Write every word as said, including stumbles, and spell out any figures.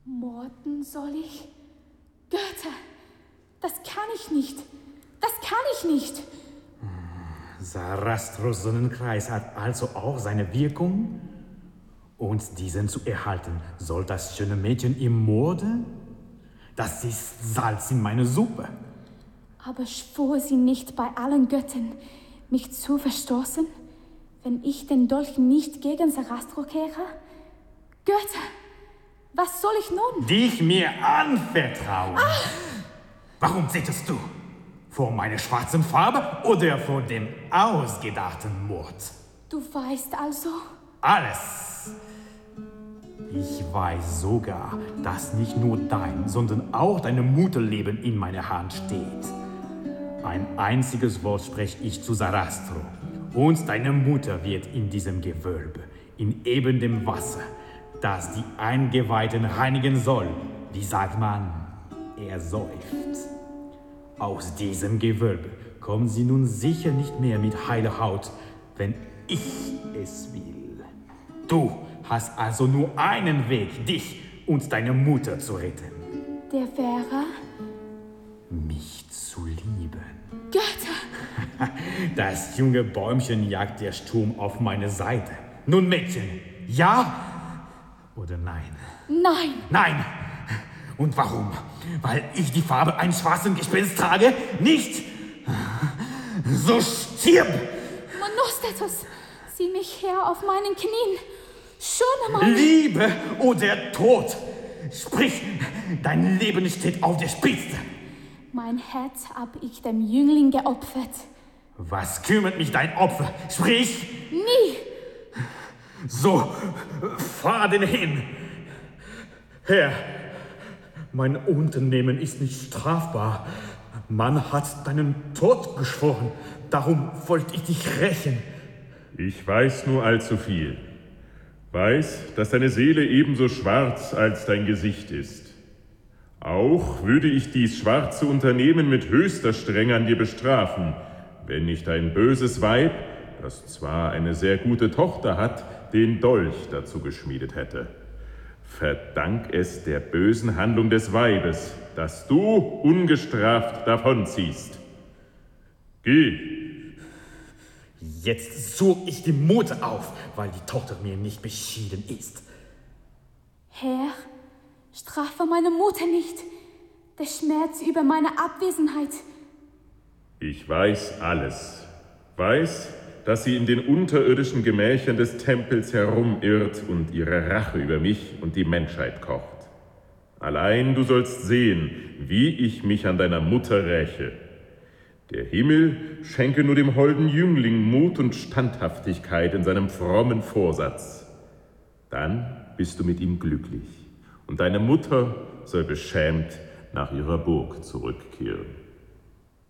Morden soll ich? Götter, das kann ich nicht. Das kann ich nicht. Sarastros Sonnenkreis hat also auch seine Wirkung? Und diesen zu erhalten, soll das schöne Mädchen ihm morden? Das ist Salz in meine Suppe. Aber schwor sie nicht bei allen Göttern, mich zu verstoßen, wenn ich den Dolch nicht gegen Sarastro kehre? Götter, was soll ich nun? Dich mir anvertrauen? Ach! Warum zitterst du? Vor meiner schwarzen Farbe oder vor dem ausgedachten Mord? Du weißt also? Alles. Ich weiß sogar, dass nicht nur dein, sondern auch deine Mutterleben in meiner Hand steht. Ein einziges Wort spreche ich zu Sarastro. Und deine Mutter wird in diesem Gewölbe, in eben dem Wasser, das die Eingeweihten reinigen soll, wie sagt man, ersäuft. Aus diesem Gewölbe kommen sie nun sicher nicht mehr mit heiler Haut, wenn ich es will. Du hast also nur einen Weg, dich und deine Mutter zu retten. Der wäre? Mich zu lieben. Götter! Das junge Bäumchen jagt der Sturm auf meine Seite. Nun, Mädchen, ja oder nein? Nein! Nein! Und warum? Weil ich die Farbe eines schwarzen Gespenst trage? Nicht? So stirb! Monostatos, sieh mich her auf meinen Knien. Schone meine... Liebe oder Tod? Sprich, dein Leben steht auf der Spitze. Mein Herz hab ich dem Jüngling geopfert. Was kümmert mich dein Opfer? Sprich! Nie! So, fahr denn hin! Herr, mein Unternehmen ist nicht strafbar. Man hat deinen Tod geschworen. Darum wollte ich dich rächen. Ich weiß nur allzu viel. Weiß, dass deine Seele ebenso schwarz als dein Gesicht ist. Auch würde ich dies schwarze Unternehmen mit höchster Strenge an dir bestrafen, wenn nicht ein böses Weib, das zwar eine sehr gute Tochter hat, den Dolch dazu geschmiedet hätte. Verdank es der bösen Handlung des Weibes, dass du ungestraft davonziehst. Geh! Jetzt such ich die Mutter auf, weil die Tochter mir nicht beschieden ist. Herr, strafe meine Mutter nicht. Der Schmerz über meine Abwesenheit. Ich weiß alles. Weiß, dass sie in den unterirdischen Gemächern des Tempels herumirrt und ihre Rache über mich und die Menschheit kocht. Allein du sollst sehen, wie ich mich an deiner Mutter räche. Der Himmel schenke nur dem holden Jüngling Mut und Standhaftigkeit in seinem frommen Vorsatz. Dann bist du mit ihm glücklich, und deine Mutter soll beschämt nach ihrer Burg zurückkehren.